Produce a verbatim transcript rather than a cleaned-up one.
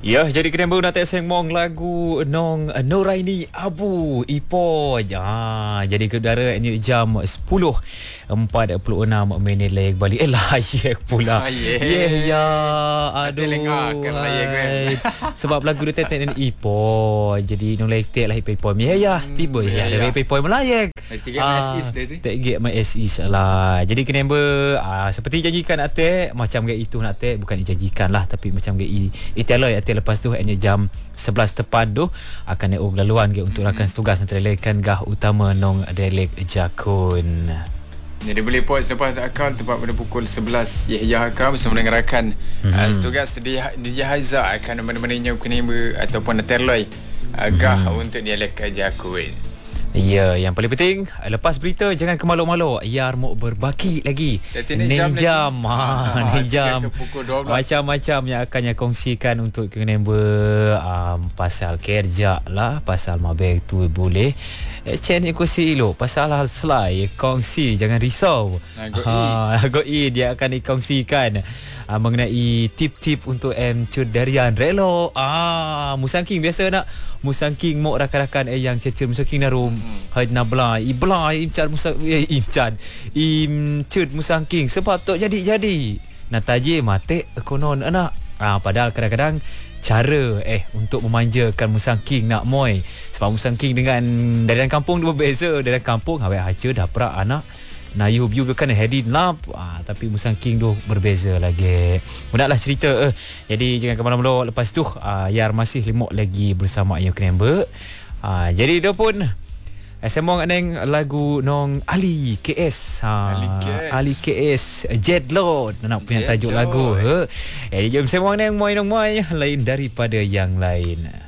Ya, jadi kena baru nak seng mong lagu nong Noraini Abu Ipo. Ah, jadi ke udara ini jam sepuluh empat puluh enam minit lagi balik. Eh layak pula. Ya yeah, ya. Aduh. Hai. Sebab lagu dia teten Ipo. Jadi nong lektek lah Ipo. Ya ya, tiba ya ada Ipo melayak. Tiga M S is dia tu. Tiga M S is lah. Jadi kena ber ah, seperti janjikan atek macam gaya itu nak atek bukan dijanjikan lah tapi macam gaya itialoi atek lepas tu hanya jam sebelas tepat tu akan naik laluan ke untuk rakan tugas antara lekan gah utama nong Delek Jakun. Jadi boleh pause lepas akal tepat pada pukul sebelas Yahya Hakam bersama dengan rakan mm-hmm. uh, tugas di di Haza akan mana-mananya kena ataupun terloi agah mm-hmm. untuk Delek Jakun. Ya, yang paling penting lepas berita jangan kemaluk-maluk. Yar mau berbaki lagi. Ni jam. Ha, ni jam. Macam-macam yang akan yang kongsikan untuk member um, pasal kerja lah, pasal mabek tu boleh. Eh, Chen yang kongsi lo pasal hal selai kongsi jangan risau. Ha, go i dia akan dikongsikan uh, mengenai tip-tip untuk em cerdarian relo. Ah, musangking biasa nak musangking mau rakan-rakan eh yang cecer musangking narum. Hmm. Hai nabla ibla imcan musa eh, imcan imcud musangking sebab tok jadi-jadi nak taji mate konon anak ah padahal kadang-kadang cara eh untuk memanjakan musangking nak moi sebab musangking dengan dari kampung dia berbeza dari kampung hawe haca daprak anak na you you bukan heading lap ah, tapi musangking tu berbeza lagi. Mudahlah cerita eh. Jadi jangan ke mana-mana lepas tu ah, Yar masih limok lagi bersama Ayo Knember. Ah, jadi dia pun semong aneng lagu nong Ali K S. Ha, Ali K S. Ali K S Jedlord nak punya tajuk lagu. Eh, jom semong aneng moi nong moi lain daripada yang lain.